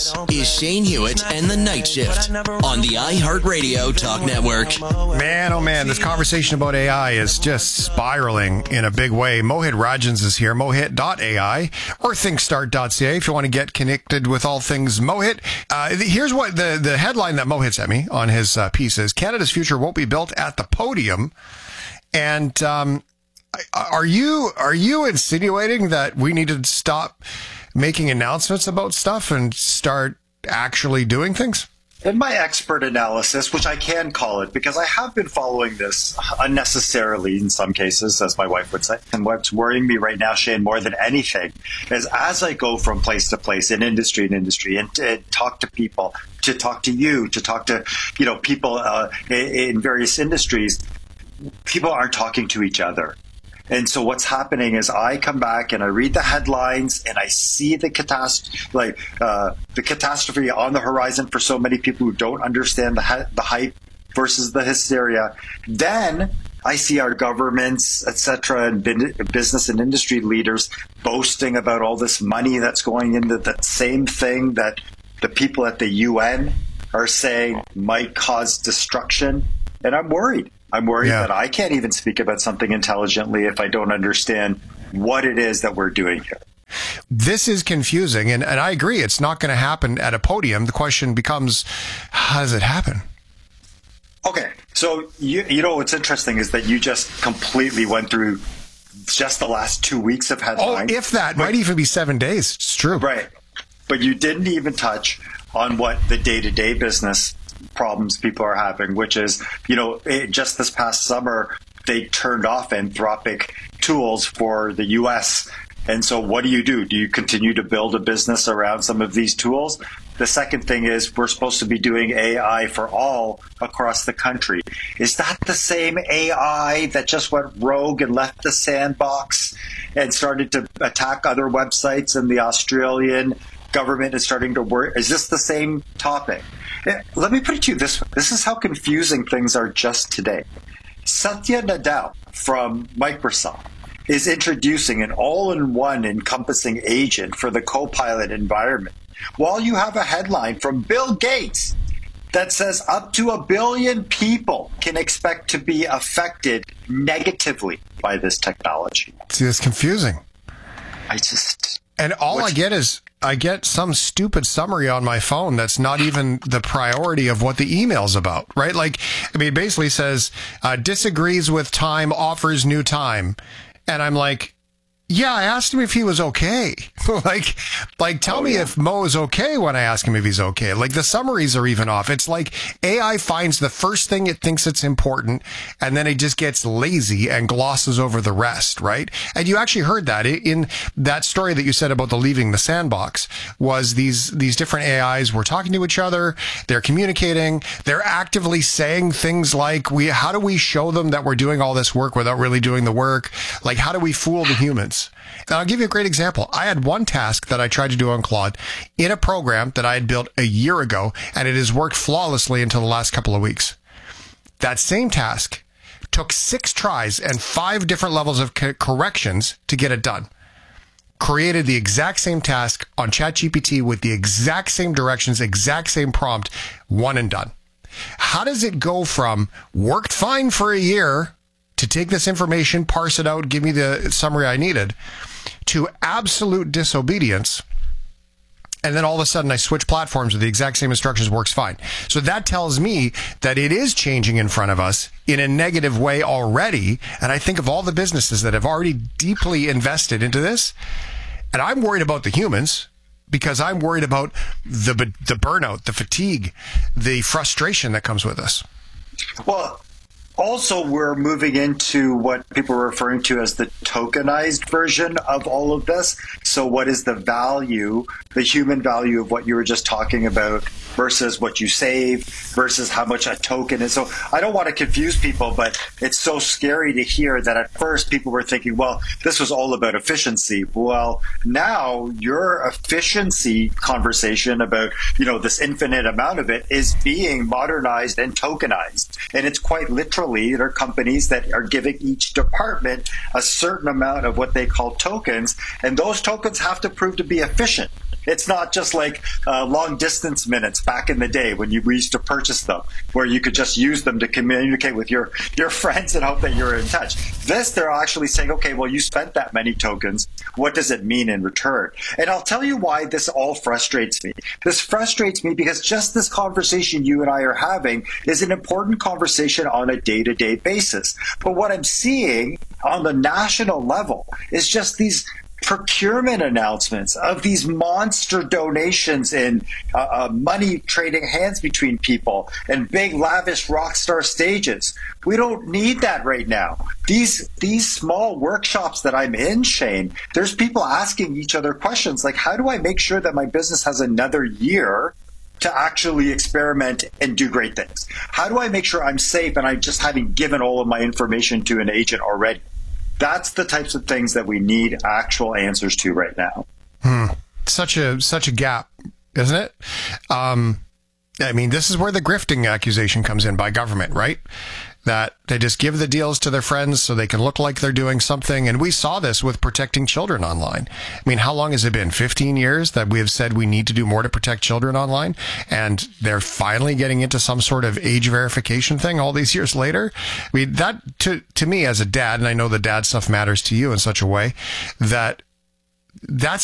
This is Shane Hewitt and the Night Shift on the iHeartRadio Talk Network. Man, oh man, this conversation about AI is just spiraling in a big way. Mohit Rajans is here, mohit.ai or thinkstart.ca if you want to get connected with all things Mohit. Here's what the headline that Mohit sent me on his piece is: Canada's future won't be built at the podium. And are you insinuating that we need to stop making announcements about stuff and start actually doing things? In my expert analysis, which I can call it, because I have been following this unnecessarily in some cases, as my wife would say, and what's worrying me right now, Shane, more than anything, is as I go from place to place in industry and to talk to people, to talk to you, to talk to people in various industries, people aren't talking to each other. And so what's happening is I come back and I read the headlines and I see the catastrophe on the horizon for so many people who don't understand the hype versus the hysteria. Then I see our governments, et cetera, and business and industry leaders boasting about all this money that's going into that same thing that the people at the UN are saying might cause destruction. And I'm worried. That I can't even speak about something intelligently if I don't understand what it is that we're doing here. This is confusing, and I agree. It's not going to happen at a podium. The question becomes, how does it happen? Okay, so you know what's interesting is that you just completely went through just the last 2 weeks of headlines. Oh, if that might even be 7 days. It's true. Right. But you didn't even touch on what the day-to-day business problems people are having, which is, just this past summer, they turned off Anthropic tools for the U.S. And so what do? Do you continue to build a business around some of these tools? The second thing is we're supposed to be doing AI for all across the country. Is that the same AI that just went rogue and left the sandbox and started to attack other websites, and the Australian government is starting to work? Is this the same topic? Let me put it to you this way. This is how confusing things are just today. Satya Nadella from Microsoft is introducing an all-in-one encompassing agent for the Copilot environment, while you have a headline from Bill Gates that says up to 1 billion people can expect to be affected negatively by this technology. See, it's confusing. I get some stupid summary on my phone that's not even the priority of what the email's about, right? It basically says, disagrees with time, offers new time. And I'm like, yeah, I asked him if he was okay. Tell me if Mo is okay when I ask him if he's okay. The summaries are even off. It's like AI finds the first thing it thinks it's important, and then it just gets lazy and glosses over the rest, right? And you actually heard that in that story that you said about the leaving the sandbox, was these different AIs were talking to each other. They're communicating. They're actively saying things like, how do we show them that we're doing all this work without really doing the work? How do we fool the humans? And I'll give you a great example. I had one task that I tried to do on Claude in a program that I had built a year ago, and it has worked flawlessly until the last couple of weeks. That same task took 6 tries and 5 different levels of corrections to get it done. Created the exact same task on ChatGPT with the exact same directions, exact same prompt, one and done. How does it go from worked fine for a year to take this information, parse it out, give me the summary I needed, to absolute disobedience, and then all of a sudden I switch platforms with the exact same instructions, works fine. So that tells me that it is changing in front of us in a negative way already, and I think of all the businesses that have already deeply invested into this, and I'm worried about the humans, because I'm worried about the burnout, the fatigue, the frustration that comes with us. Well, also, we're moving into what people are referring to as the tokenized version of all of this. So what is the value, the human value of what you were just talking about versus what you save versus how much a token is? So I don't want to confuse people, but it's so scary to hear that at first people were thinking, well, this was all about efficiency. Well, now your efficiency conversation about, this infinite amount of it is being modernized and tokenized. And it's quite literally, there are companies that are giving each department a certain amount of what they call tokens, and those tokens have to prove to be efficient. It's not just like long distance minutes back in the day when we used to purchase them, where you could just use them to communicate with your friends and hope that you're in touch. This, they're actually saying, okay, well, you spent that many tokens. What does it mean in return? And I'll tell you why this all frustrates me. This frustrates me because just this conversation you and I are having is an important conversation on a day-to-day basis. But what I'm seeing on the national level is just these procurement announcements of these monster donations in money trading hands between people and big lavish rock star stages. We don't need that right now. These small workshops that I'm in, Shane, there's people asking each other questions like, how do I make sure that my business has another year to actually experiment and do great things? How do I make sure I'm safe and I just haven't given all of my information to an agent already? That's the types of things that we need actual answers to right now. Such a gap, isn't it? I mean, this is where the grifting accusation comes in by government, right? That they just give the deals to their friends so they can look like they're doing something. And we saw this with protecting children online. I mean, how long has it been? 15 years that we have said we need to do more to protect children online. And they're finally getting into some sort of age verification thing all these years later. I mean, that to me as a dad, and I know the dad stuff matters to you in such a way, that's